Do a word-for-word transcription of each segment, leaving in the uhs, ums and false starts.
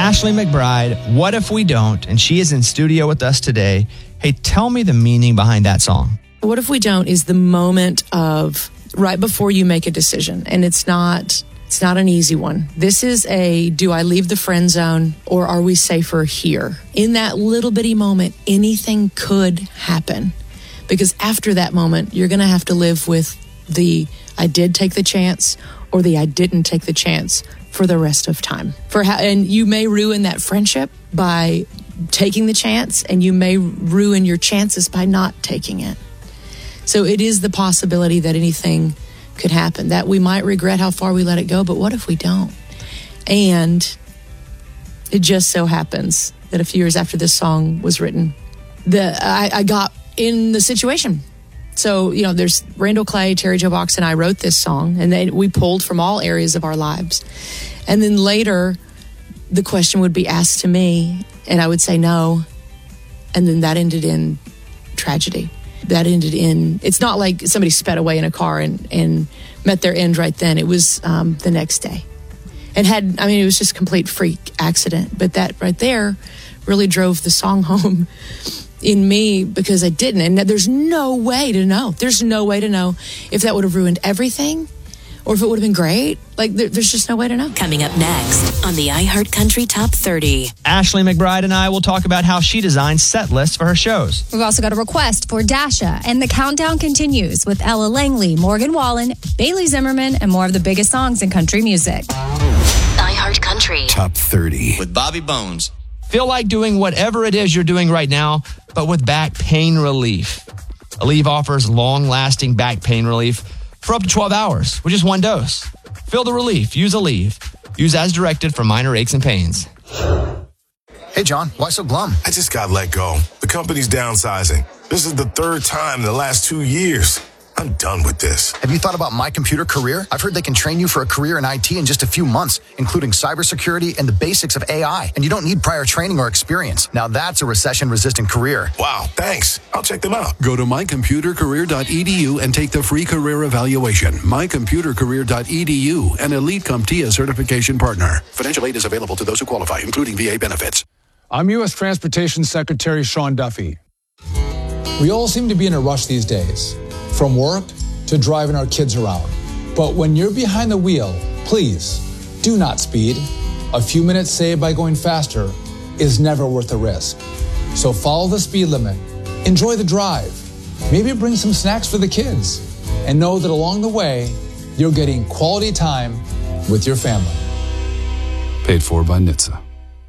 Ashley McBryde, What If We Don't? And she is in studio with us today. Hey, tell me the meaning behind that song. What If We Don't is the moment of right before you make a decision. And it's not it's not an easy one. This is a, do I leave the friend zone or are we safer here? In that little bitty moment, anything could happen. Because after that moment, you're going to have to live with the I did take the chance or the I didn't take the chance for the rest of time. For how, and you may ruin that friendship by taking the chance, and you may ruin your chances by not taking it. So it is the possibility that anything could happen, that we might regret how far we let it go, but what if we don't? And it just so happens that a few years after this song was written, the I, I got in the situation. So, you know, there's Randall Clay, Terry Jo Box, and I wrote this song, and then we pulled from all areas of our lives. And then later, the question would be asked to me, and I would say no. And then that ended in tragedy. That ended in, it's not like somebody sped away in a car and, and met their end right then. It was um, the next day. And had, I mean, it was just a complete freak accident. But that right there really drove the song home in me, because I didn't. And there's no way to know. There's no way to know if that would have ruined everything or if it would have been great. Like, there, there's just no way to know. Coming up next on the iHeartCountry Top thirty. Ashley McBryde and I will talk about how she designs set lists for her shows. We've also got a request for Dasha, and the countdown continues with Ella Langley, Morgan Wallen, Bailey Zimmerman, and more of the biggest songs in country music. iHeartCountry Top thirty with Bobby Bones. Feel like doing whatever it is you're doing right now, but with back pain relief. Aleve offers long-lasting back pain relief for up to twelve hours with just one dose. Feel the relief. Use Aleve. Use as directed for minor aches and pains. Hey, John, why so glum? I just got let go. The company's downsizing. This is the third time in the last two years. I'm done with this. Have you thought about My Computer Career? I've heard they can train you for a career in I T in just a few months, including cybersecurity and the basics of A I. And you don't need prior training or experience. Now that's a recession-resistant career. Wow, thanks. I'll check them out. Go to my computer career dot e d u and take the free career evaluation. my computer career dot e d u, an Elite CompTIA certification partner. Financial aid is available to those who qualify, including V A benefits. I'm U S Transportation Secretary Sean Duffy. We all seem to be in a rush these days, from work to driving our kids around. But when you're behind the wheel, please do not speed. A few minutes saved by going faster is never worth the risk. So follow the speed limit, enjoy the drive, maybe bring some snacks for the kids, and know that along the way, you're getting quality time with your family. Paid for by N H T S A.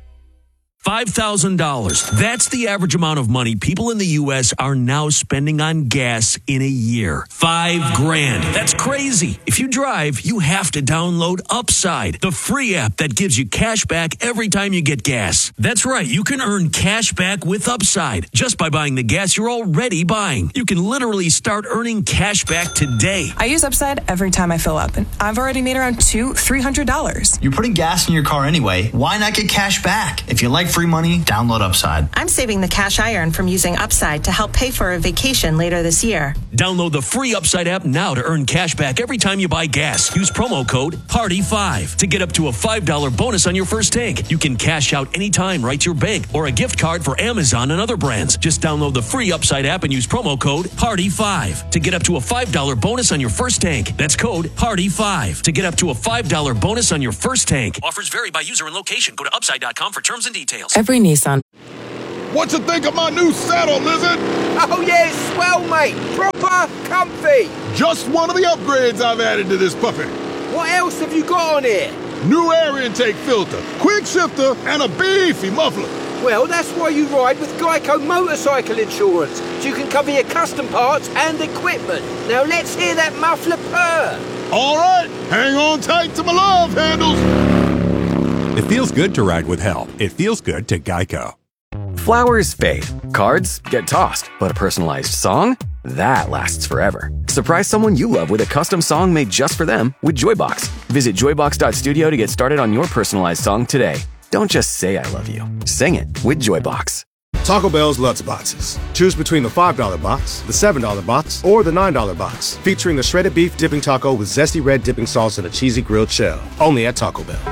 five thousand dollars. That's the average amount of money people in the U S are now spending on gas in a year. Five grand. That's crazy. If you drive, you have to download Upside, the free app that gives you cash back every time you get gas. That's right. You can earn cash back with Upside just by buying the gas you're already buying. You can literally start earning cash back today. I use Upside every time I fill up, and I've already made around two, three hundred dollars. You're putting gas in your car anyway. Why not get cash back? If you like free money, download Upside. I'm saving the cash I earn from using Upside to help pay for a vacation later this year. Download the free Upside app now to earn cash back every time you buy gas. Use promo code party five to get up to a five dollars bonus on your first tank. You can cash out anytime right to your bank or a gift card for Amazon and other brands. Just download the free Upside app and use promo code party five to get up to a five dollars bonus on your first tank. That's code party five to get up to a five dollars bonus on your first tank. Offers vary by user and location. Go to upside dot com for terms and details. Every Nissan. What you think of my new saddle, Lizard? Oh, yeah, it's swell, mate. Proper comfy. Just one of the upgrades I've added to this puppy. What else have you got on here? New air intake filter, quick shifter, and a beefy muffler. Well, that's why you ride with Geico Motorcycle Insurance, so you can cover your custom parts and equipment. Now let's hear that muffler purr. All right, hang on tight to my love handles. It feels good to ride with help. It feels good to Geico. Flowers fade, cards get tossed, but a personalized song? That lasts forever. Surprise someone you love with a custom song made just for them with Joybox. Visit joybox dot studio to get started on your personalized song today. Don't just say I love you. Sing it with Joybox. Taco Bell's Lutz Boxes. Choose between the five dollar box, the seven dollar box, or the nine dollar box, featuring the shredded beef dipping taco with zesty red dipping sauce and a cheesy grilled shell. Only at Taco Bell.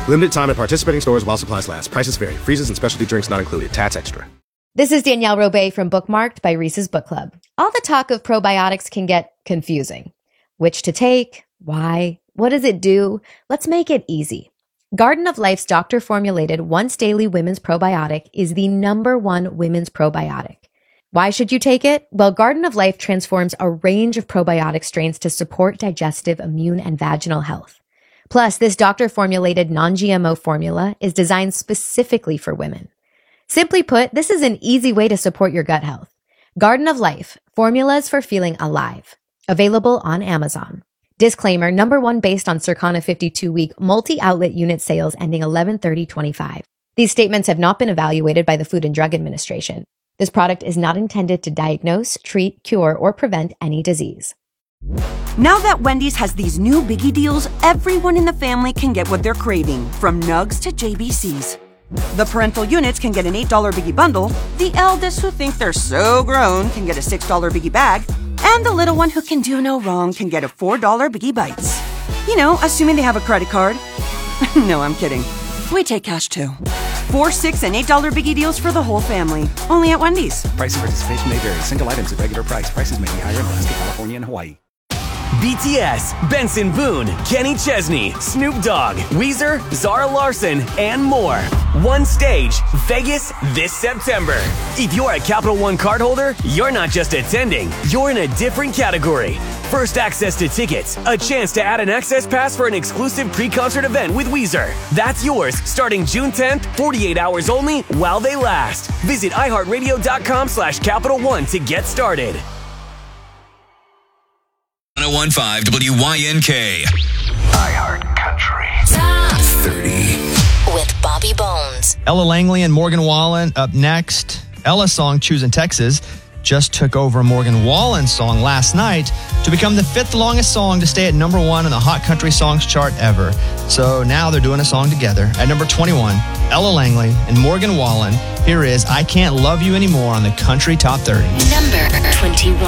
Limited time at participating stores while supplies last. Prices vary. Freezes and specialty drinks not included. Tats extra. This is Danielle Robay from Bookmarked by Reese's Book Club. All the talk of probiotics can get confusing. Which to take? Why? What does it do? Let's make it easy. Garden of Life's doctor-formulated once daily women's probiotic is the number one women's probiotic. Why should you take it? Well, Garden of Life transforms a range of probiotic strains to support digestive, immune, and vaginal health. Plus, this doctor-formulated non-G M O formula is designed specifically for women. Simply put, this is an easy way to support your gut health. Garden of Life, formulas for feeling alive. Available on Amazon. Disclaimer, number one based on Circana fifty-two week multi-outlet unit sales ending eleven thirty twenty-five. These statements have not been evaluated by the Food and Drug Administration. This product is not intended to diagnose, treat, cure, or prevent any disease. Now that Wendy's has these new biggie deals, everyone in the family can get what they're craving, from nugs to J B Cs. The parental units can get an eight dollar biggie bundle, the eldest who think they're so grown can get a six dollar biggie bag, and the little one who can do no wrong can get a four dollar Biggie Bites. You know, assuming they have a credit card. No, I'm kidding. We take cash too. Four, six, and eight dollar Biggie deals for the whole family. Only at Wendy's. Price and participation may vary. Single items at regular price. Prices may be higher in Alaska, California, and Hawaii. B T S, Benson Boone, Kenny Chesney, Snoop Dogg, Weezer, Zara Larson, and more. One stage, Vegas this September. If you're a Capital One cardholder, you're not just attending, you're in a different category. First access to tickets, a chance to add an access pass for an exclusive pre-concert event with Weezer. That's yours starting June tenth, forty-eight hours only while they last. Visit iHeartRadio.com slash Capital One to get started. one oh one point five W Y N K. iHeart Country. Top thirty. With Bobby Bones. Ella Langley and Morgan Wallen up next. Ella's song, Choosing Texas, just took over Morgan Wallen's song last night to become the fifth longest song to stay at number one on the Hot Country Songs chart ever. So now they're doing a song together. At number twenty-one, Ella Langley and Morgan Wallen. Here is I Can't Love You Anymore on the Country Top thirty. Number twenty-one.